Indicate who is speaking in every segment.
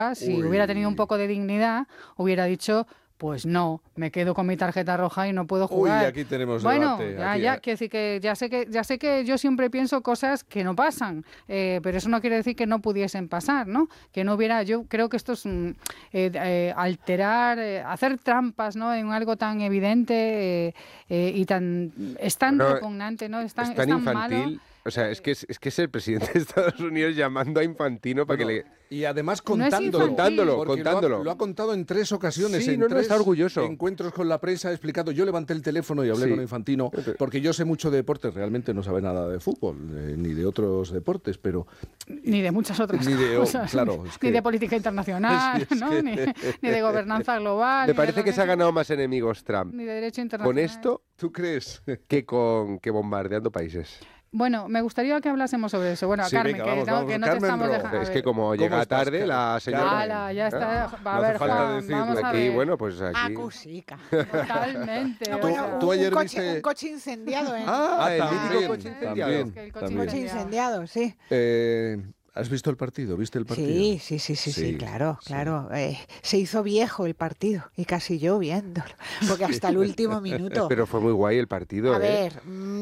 Speaker 1: si hubiera tenido un poco de dignidad, hubiera dicho... Pues no, me quedo con mi tarjeta roja y no puedo jugar.
Speaker 2: Uy, aquí tenemos
Speaker 1: bueno,
Speaker 2: debate.
Speaker 1: quiero decir que ya sé que yo siempre pienso cosas que no pasan, pero eso no quiere decir que no pudiesen pasar, ¿no? Que no hubiera, yo creo que esto es alterar, hacer trampas, ¿no? En algo tan evidente y es tan repugnante, ¿no? Es tan
Speaker 3: infantil.
Speaker 1: Malo.
Speaker 3: O sea, es que es el presidente de Estados Unidos llamando a Infantino para que le...
Speaker 2: Y además
Speaker 3: contándolo.
Speaker 2: Lo ha contado en 3 ocasiones, en 3
Speaker 3: está orgulloso.
Speaker 2: encuentros con la prensa, ha explicado. Yo levanté el teléfono y hablé con Infantino, porque yo sé mucho de deportes, realmente no sabe nada de fútbol, ni de otros deportes, pero...
Speaker 1: Ni de muchas otras cosas.
Speaker 2: Claro,
Speaker 1: ni de política internacional, ¿no? ni de gobernanza global.
Speaker 3: Me parece que se ha ganado más enemigos Trump.
Speaker 1: Ni de derecho internacional.
Speaker 3: Con esto,
Speaker 2: ¿tú crees?
Speaker 3: que bombardeando países.
Speaker 1: Bueno, me gustaría que hablásemos sobre eso. Bueno, Carmen,
Speaker 2: venga,
Speaker 1: que no
Speaker 2: Carmen
Speaker 1: te estamos dejando...
Speaker 3: Es que como llega tarde la señora...
Speaker 1: Ya está. A ver, Juan, vamos a ver.
Speaker 3: Aquí, bueno, pues aquí...
Speaker 4: Acusica.
Speaker 1: Totalmente.
Speaker 2: Tú ayer
Speaker 4: viste... Un coche incendiado, ¿eh?
Speaker 3: El mítico coche incendiado.
Speaker 4: También. Coche incendiado, sí.
Speaker 2: ¿Has visto el partido? ¿Viste el partido?
Speaker 4: Sí, claro. Se hizo viejo el partido y casi yo viéndolo, porque hasta el último minuto.
Speaker 3: Pero fue muy guay el partido.
Speaker 4: A ver,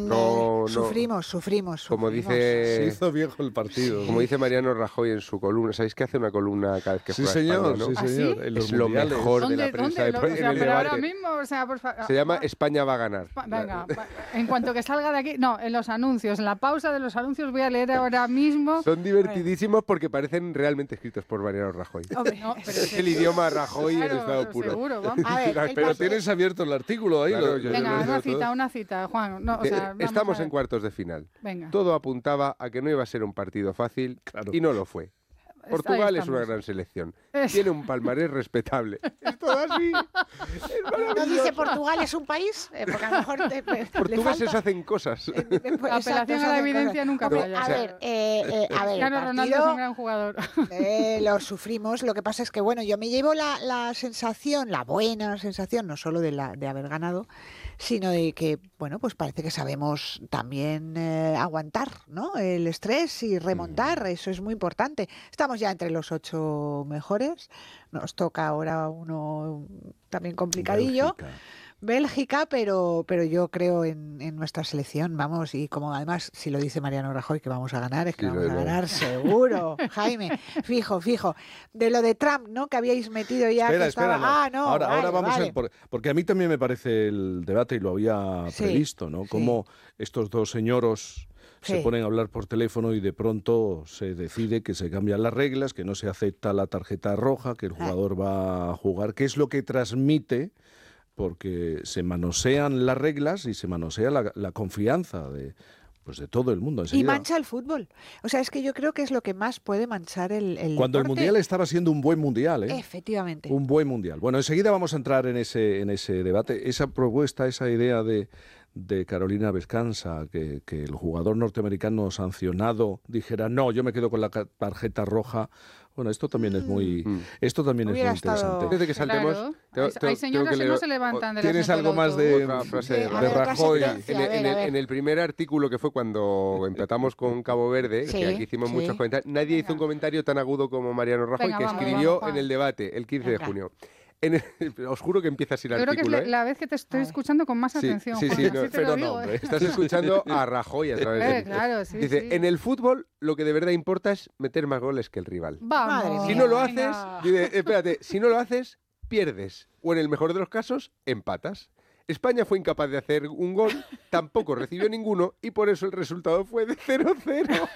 Speaker 4: sufrimos.
Speaker 3: Como dice...
Speaker 2: Se hizo viejo el partido.
Speaker 3: Como dice Mariano Rajoy en su columna. ¿Sabéis que hace una columna cada vez que juega
Speaker 2: señor,
Speaker 3: España, ¿no?
Speaker 2: Sí, señor.
Speaker 1: ¿Ah, sí?
Speaker 3: Es lo mejor de la prensa en el debate.
Speaker 1: Ahora mismo, por favor.
Speaker 3: Se llama España va a ganar.
Speaker 1: Venga, en cuanto que salga de aquí... No, en los anuncios, en la pausa de los anuncios voy a leer ahora mismo...
Speaker 3: Son divertidísimos porque parecen realmente escritos por Mariano Rajoy.
Speaker 1: Hombre, no, pero
Speaker 3: es el idioma Rajoy en estado puro.
Speaker 1: Seguro, vamos.
Speaker 4: A ver,
Speaker 2: pero tienes abierto el artículo ahí.
Speaker 3: Claro,
Speaker 1: venga, una cita, Juan. No,
Speaker 3: estamos en cuartos de final.
Speaker 1: Venga.
Speaker 3: Todo apuntaba a que no iba a ser un partido fácil y no lo fue. Portugal es una gran selección. Tiene un palmarés respetable. Es todo así.
Speaker 4: ¿No dice Portugal es un país? Porque a lo mejor
Speaker 3: portugueses hacen cosas.
Speaker 1: La apelación a la evidencia nunca falla.
Speaker 4: A ver,
Speaker 1: Cristiano Ronaldo es un gran jugador.
Speaker 4: Lo sufrimos. Lo que pasa es que, bueno, yo me llevo la sensación, la buena sensación, no solo de haber ganado, sino de que, bueno, pues parece que sabemos también aguantar, ¿no? El estrés y remontar. Eso es muy importante. Estamos ya entre los 8 mejores. Nos toca ahora uno también complicadillo. Bélgica, pero yo creo en nuestra selección, vamos, y como además, si lo dice Mariano Rajoy, que vamos a ganar, es que vamos a ganar seguro, Jaime, fijo. De lo de Trump, ¿no?, que habíais metido ya
Speaker 2: espera,
Speaker 4: que estaba...
Speaker 2: no. Ahora vamos a... Porque a mí también me parece el debate, y lo había previsto, ¿no?, como estos dos señoros... Se ponen a hablar por teléfono y de pronto se decide que se cambian las reglas, que no se acepta la tarjeta roja, que el jugador va a jugar, que es lo que transmite, porque se manosean las reglas y se manosea la confianza de todo el mundo. Enseguida,
Speaker 4: y mancha el fútbol. O sea, es que yo creo que es lo que más puede manchar el
Speaker 2: cuando
Speaker 4: deporte.
Speaker 2: El Mundial estaba siendo un buen Mundial, ¿eh?
Speaker 4: Efectivamente.
Speaker 2: Un buen Mundial. Bueno, enseguida vamos a entrar en ese debate. Esa propuesta, esa idea de Carolina Vescanza, que el jugador norteamericano sancionado dijera, no, yo me quedo con la tarjeta roja. Bueno, esto también es muy interesante.
Speaker 3: Desde que saltemos,
Speaker 1: hay señoras que no se levantan de la
Speaker 2: ¿Tienes algo más de Rajoy?
Speaker 3: En el primer artículo, que fue cuando empatamos con Cabo Verde, que aquí hicimos muchos comentarios, nadie hizo un comentario tan agudo como Mariano Rajoy, que escribió en el debate el 15 de junio. Os juro que empieza así el artículo.
Speaker 1: Creo que es la vez que te estoy escuchando con más atención.
Speaker 3: Sí, pero no, hombre. Estás escuchando a Rajoy a través de ti.
Speaker 1: Claro,
Speaker 3: dice, en el fútbol lo que de verdad importa es meter más goles que el rival.
Speaker 1: Vamos.
Speaker 3: Si no lo haces, si no lo haces, pierdes. O en el mejor de los casos, empatas. España fue incapaz de hacer un gol, tampoco recibió ninguno y por eso el resultado fue de 0-0.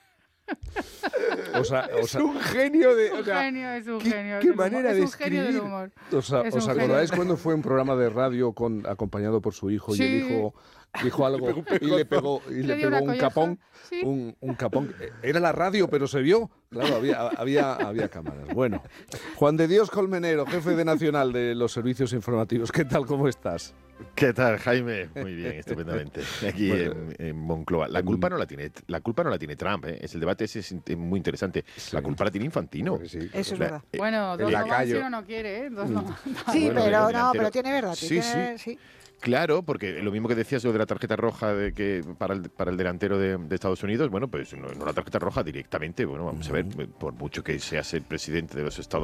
Speaker 3: Es un genio de...
Speaker 1: Es un genio.
Speaker 3: ¿Qué manera de escribir?
Speaker 1: Es un genio del humor.
Speaker 2: ¿Os acordáis cuando fue un programa de radio acompañado por su hijo y el hijo dijo algo y le pegó un capón?
Speaker 1: ¿Sí?
Speaker 2: Un capón. Era la radio, pero se vio. Claro, había cámaras. Bueno, Juan de Dios Colmenero, jefe de Nacional de los Servicios Informativos. ¿Qué tal? ¿Cómo estás?
Speaker 5: ¿Qué tal, Jaime? Muy bien, estupendamente. Aquí en Moncloa. La culpa no la tiene Trump, ¿eh? El debate ese es muy interesante. La culpa la tiene Infantino.
Speaker 4: Sí. Eso es verdad.
Speaker 1: Bueno, dos no van si uno no quiere, ¿eh? Dos no.
Speaker 4: Sí,
Speaker 5: bueno,
Speaker 4: pero tiene verdad. Sí.
Speaker 5: Claro, porque lo mismo que decías lo de la tarjeta roja para el delantero de Estados Unidos, bueno, pues no la tarjeta roja directamente. Bueno, vamos a ver, por mucho que seas el presidente de los Estados